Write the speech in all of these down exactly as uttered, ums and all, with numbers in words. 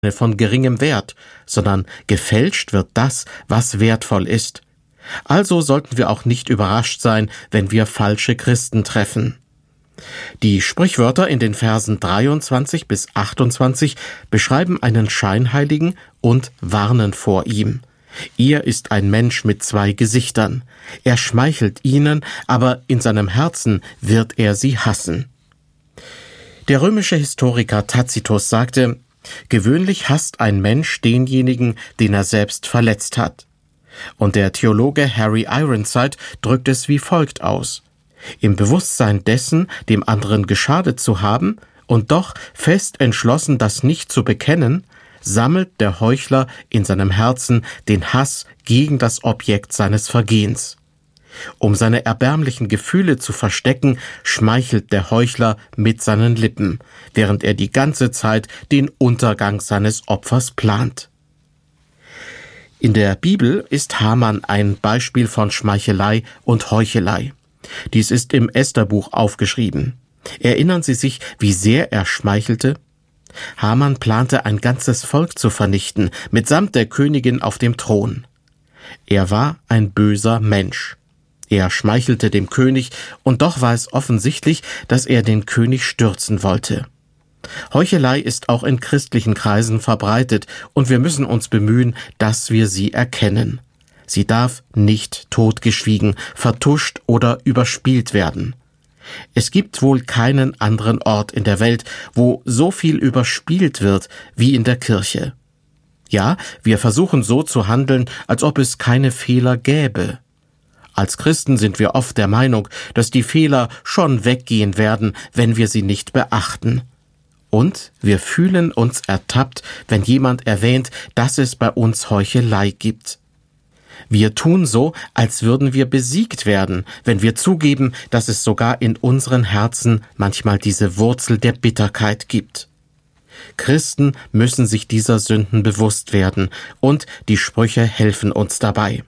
von geringem Wert, sondern gefälscht wird das, was wertvoll ist. Also sollten wir auch nicht überrascht sein, wenn wir falsche Christen treffen. Die Sprichwörter in den Versen dreiundzwanzig bis achtundzwanzig beschreiben einen Scheinheiligen und warnen vor ihm. Er ist ein Mensch mit zwei Gesichtern. Er schmeichelt ihnen, aber in seinem Herzen wird er sie hassen. Der römische Historiker Tacitus sagte: Gewöhnlich hasst ein Mensch denjenigen, den er selbst verletzt hat. Und der Theologe Harry Ironside drückt es wie folgt aus: Im Bewusstsein dessen, dem anderen geschadet zu haben und doch fest entschlossen, das nicht zu bekennen, sammelt der Heuchler in seinem Herzen den Hass gegen das Objekt seines Vergehens. Um seine erbärmlichen Gefühle zu verstecken, schmeichelt der Heuchler mit seinen Lippen, während er die ganze Zeit den Untergang seines Opfers plant. In der Bibel ist Haman ein Beispiel von Schmeichelei und Heuchelei. Dies ist im Estherbuch aufgeschrieben. Erinnern Sie sich, wie sehr er schmeichelte? Haman plante, ein ganzes Volk zu vernichten, mitsamt der Königin auf dem Thron. Er war ein böser Mensch. Er schmeichelte dem König, und doch war es offensichtlich, dass er den König stürzen wollte. Heuchelei ist auch in christlichen Kreisen verbreitet, und wir müssen uns bemühen, dass wir sie erkennen. Sie darf nicht totgeschwiegen, vertuscht oder überspielt werden. Es gibt wohl keinen anderen Ort in der Welt, wo so viel überspielt wird wie in der Kirche. Ja, wir versuchen so zu handeln, als ob es keine Fehler gäbe. Als Christen sind wir oft der Meinung, dass die Fehler schon weggehen werden, wenn wir sie nicht beachten. Und wir fühlen uns ertappt, wenn jemand erwähnt, dass es bei uns Heuchelei gibt. Wir tun so, als würden wir besiegt werden, wenn wir zugeben, dass es sogar in unseren Herzen manchmal diese Wurzel der Bitterkeit gibt. Christen müssen sich dieser Sünden bewusst werden, und die Sprüche helfen uns dabei.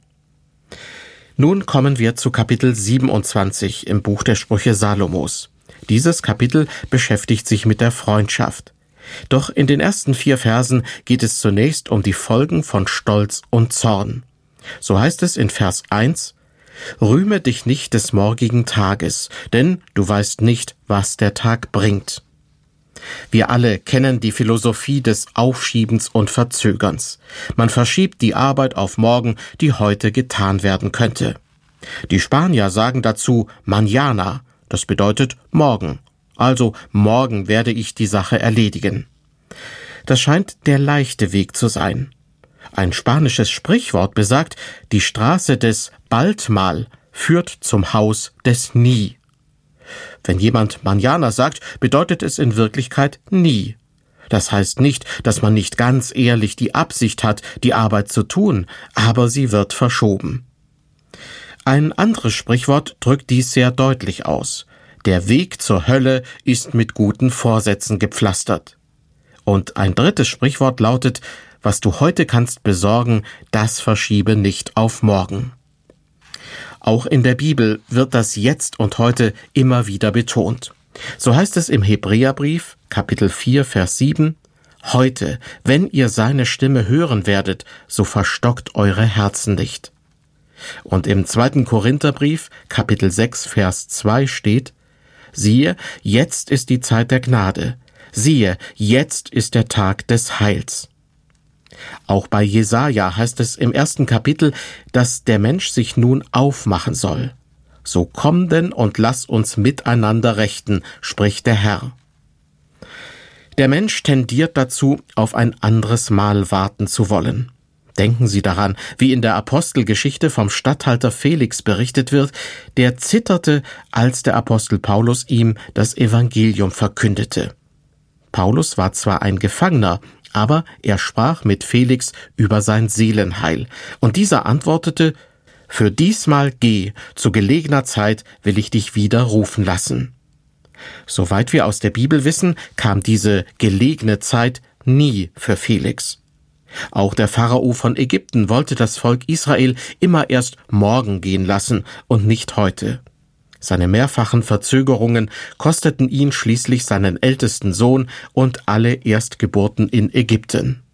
Nun kommen wir zu Kapitel siebenundzwanzig im Buch der Sprüche Salomos. Dieses Kapitel beschäftigt sich mit der Freundschaft. Doch in den ersten vier Versen geht es zunächst um die Folgen von Stolz und Zorn. So heißt es in Vers eins: Rühme dich nicht des morgigen Tages, denn du weißt nicht, was der Tag bringt. Wir alle kennen die Philosophie des Aufschiebens und Verzögerns. Man verschiebt die Arbeit auf morgen, die heute getan werden könnte. Die Spanier sagen dazu mañana, das bedeutet morgen. Also morgen werde ich die Sache erledigen. Das scheint der leichte Weg zu sein. Ein spanisches Sprichwort besagt, die Straße des bald mal führt zum Haus des nie. Wenn jemand mañana sagt, bedeutet es in Wirklichkeit nie. Das heißt nicht, dass man nicht ganz ehrlich die Absicht hat, die Arbeit zu tun, aber sie wird verschoben. Ein anderes Sprichwort drückt dies sehr deutlich aus. Der Weg zur Hölle ist mit guten Vorsätzen gepflastert. Und ein drittes Sprichwort lautet: Was du heute kannst besorgen, das verschiebe nicht auf morgen. Auch in der Bibel wird das Jetzt und Heute immer wieder betont. So heißt es im Hebräerbrief, Kapitel vier, Vers sieben: Heute, wenn ihr seine Stimme hören werdet, so verstockt eure Herzen nicht. Und im zweiten Korintherbrief, Kapitel sechs, Vers zwei steht: Siehe, jetzt ist die Zeit der Gnade. Siehe, jetzt ist der Tag des Heils. Auch bei Jesaja heißt es im ersten Kapitel, dass der Mensch sich nun aufmachen soll. So komm denn und lass uns miteinander rechten, spricht der Herr. Der Mensch tendiert dazu, auf ein anderes Mal warten zu wollen. Denken Sie daran, wie in der Apostelgeschichte vom Statthalter Felix berichtet wird, der zitterte, als der Apostel Paulus ihm das Evangelium verkündete. Paulus war zwar ein Gefangener, aber er sprach mit Felix über sein Seelenheil, und dieser antwortete: Für diesmal geh, zu gelegener Zeit will ich dich wieder rufen lassen. Soweit wir aus der Bibel wissen, kam diese gelegene Zeit nie für Felix. Auch der Pharao von Ägypten wollte das Volk Israel immer erst morgen gehen lassen und nicht heute. Seine mehrfachen Verzögerungen kosteten ihn schließlich seinen ältesten Sohn und alle Erstgeburten in Ägypten.